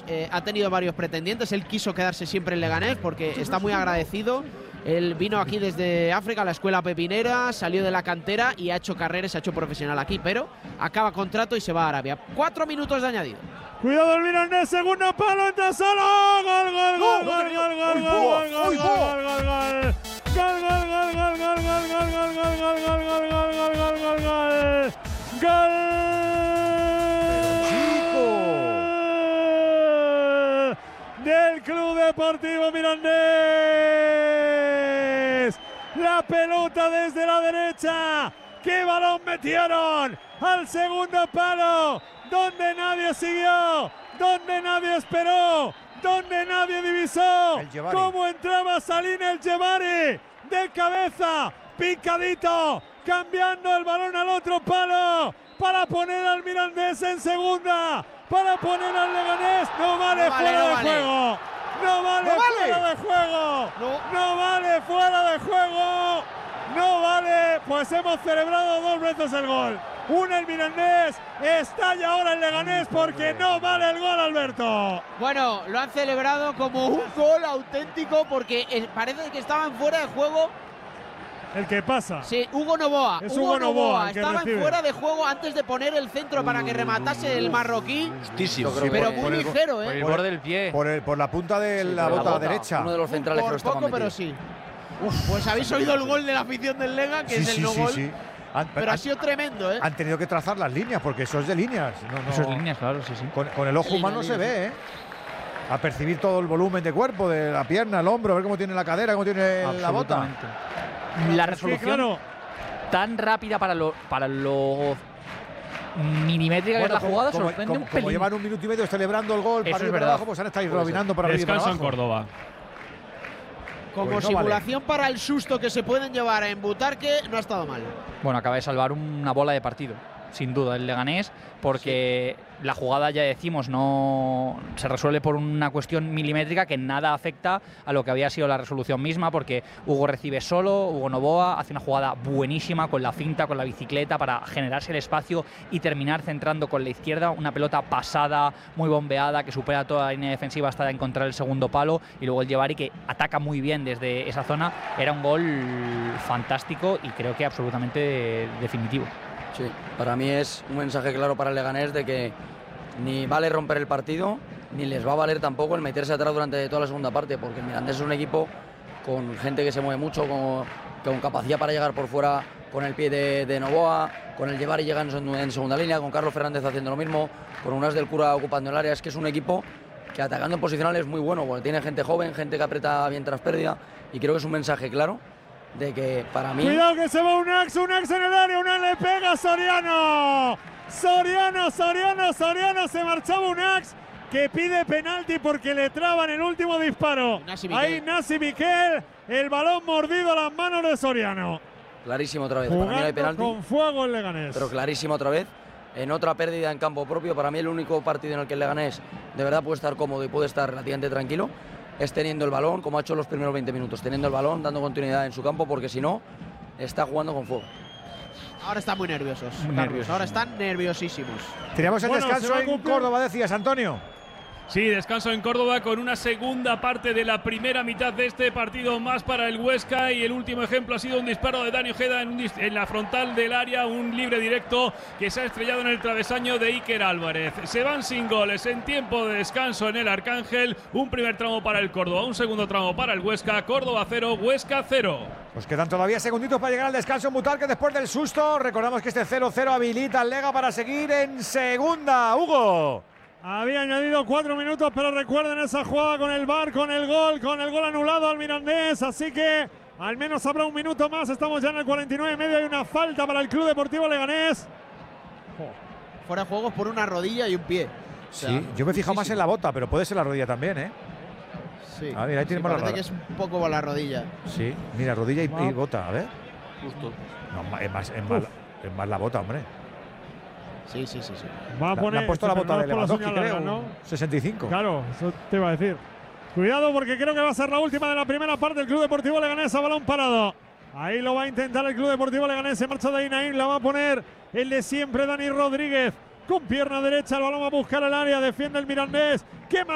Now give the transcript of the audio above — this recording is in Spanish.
ha tenido varios pretendientes. Él quiso quedarse siempre en Leganés porque está muy agradecido. Él vino aquí desde África, a la escuela pepinera, salió de la cantera y ha hecho carrera, se ha hecho profesional aquí, pero acaba contrato y se va a Arabia. 4 minutos de añadido. Cuidado el Mirandés, segundo palo, entra solo. Gol, gol, gol, gol, gol, gol, gol, gol, gol, gol, gol. Gol, gol, gol, gol, gol, gol, gol, gol, gol, gol, gol, gol, gol, gol, gol, gol. Gol. Del Club Deportivo Mirandés. La pelota desde la derecha. ¡Qué balón metieron! Al segundo palo, donde nadie siguió, donde nadie esperó, donde nadie divisó cómo entraba Salim El Jebari de cabeza, picadito, cambiando el balón al otro palo para poner al Mirandés en segunda, para poner al Leganés. No vale fuera de juego. No vale fuera de juego. No vale fuera de juego. No vale, pues hemos celebrado 2 veces el gol. Una el Mirandés, estalla ahora el Leganés porque no vale el gol, Alberto. Bueno, lo han celebrado como un gol auténtico porque parece que estaban fuera de juego. El que pasa. Sí, Hugo Novoa. Es Hugo Novoa estaba en fuera de juego antes de poner el centro para que rematase el marroquí. Justísimo. Pero muy ligero, Por el borde del pie. Por la punta de la bota derecha. Uno de los centrales por que lo estaba poco, metido. pero sí. Pues habéis oído el gol de la afición del Lega, que es el no gol. Pero ha sido tremendo, ¿eh? Han tenido que trazar las líneas, porque eso es de líneas. Eso es líneas, claro, sí. Con el ojo humano se ve, ¿eh? A percibir todo el volumen de cuerpo, de la pierna, el hombro, a ver cómo tiene la cadera, cómo tiene la bota. La resolución tan rápida para lo milimétrica que es la jugada sorprende un pelín. Como llevan 1 minuto y medio celebrando el gol, para arriba y para abajo, pues han estado robinando para arriba y para abajo. Descanso en Córdoba. Como Pues no simulación para el susto que se pueden llevar en Butarque, no ha estado mal. Bueno, acaba de salvar una bola de partido, sin duda, el Leganés, porque la jugada, ya decimos, no se resuelve por una cuestión milimétrica que nada afecta a lo que había sido la resolución misma, porque Hugo recibe solo, Hugo Novoa hace una jugada buenísima con la finta, con la bicicleta, para generarse el espacio y terminar centrando con la izquierda una pelota pasada, muy bombeada, que supera toda la línea defensiva hasta encontrar el segundo palo, y luego el Jebari, que ataca muy bien desde esa zona. Era un gol fantástico y creo que absolutamente definitivo. Sí, para mí es un mensaje claro para el Leganés de que ni vale romper el partido, ni les va a valer tampoco el meterse atrás durante toda la segunda parte, porque el Mirandés es un equipo con gente que se mueve mucho, con capacidad para llegar por fuera con el pie de Novoa, con el Jebari llegando en segunda línea, con Carlos Fernández haciendo lo mismo, con Unas del Cura ocupando el área. Es que es un equipo que atacando en posicional es muy bueno, porque tiene gente joven, gente que aprieta bien tras pérdida, y creo que es un mensaje claro de que para mí... Cuidado que se va Unax en el área, Unax le pega a Soriano. Soriano, se marchaba Unax, que pide penalti porque le traban el último disparo. Ahí Nasi Miquel, el balón mordido a las manos de Soriano. Clarísimo otra vez, para mí no hay penalti. Con fuego el Leganés. Pero clarísimo otra vez, en otra pérdida en campo propio. Para mí el único partido en el que el Leganés de verdad puede estar cómodo y puede estar relativamente tranquilo es teniendo el balón, como ha hecho los primeros 20 minutos, teniendo el balón, dando continuidad en su campo, porque si no, está jugando con fuego. Ahora están muy nerviosos, Carlos. Ahora están nerviosísimos. Teníamos el descanso en Córdoba, decías, Antonio. Sí, descanso en Córdoba con una segunda parte de la primera mitad de este partido más para el Huesca, y el último ejemplo ha sido un disparo de Dani Ojeda en la frontal del área, un libre directo que se ha estrellado en el travesaño de Iker Álvarez. Se van sin goles en tiempo de descanso en el Arcángel. Un primer tramo para el Córdoba, un segundo tramo para el Huesca. Córdoba 0, Huesca 0. Pues quedan todavía segunditos para llegar al descanso en Butarque después del susto. Recordamos que este 0-0 habilita al Lega para seguir en segunda. Hugo. Había añadido 4 minutos, pero recuerden esa jugada con el VAR, con el gol anulado al Mirandés, así que al menos habrá un minuto más. Estamos ya en el 49,5. Hay una falta para el Club Deportivo Leganés. Fuera de juego por una rodilla y un pie. O sea, sí, yo me he fijado más en la bota, pero puede ser la rodilla también, ¿eh? Sí. A ver, ahí tenemos la rodilla. Parece que es un poco por la rodilla. Sí, mira, rodilla y bota, a ver. Justo. No, es más la bota, hombre. Sí. Va a poner, ha puesto la bota de Lewandowski, creo, ¿no? 65. Claro, eso te iba a decir. Cuidado porque creo que va a ser la última de la primera parte. El Club Deportivo Leganés a balón parado. Ahí lo va a intentar el Club Deportivo Leganés. Se marcha de Inaín, la va a poner el de siempre, Dani Rodríguez. Con pierna derecha, el balón va a buscar el área. Defiende el Mirandés. ¡Qué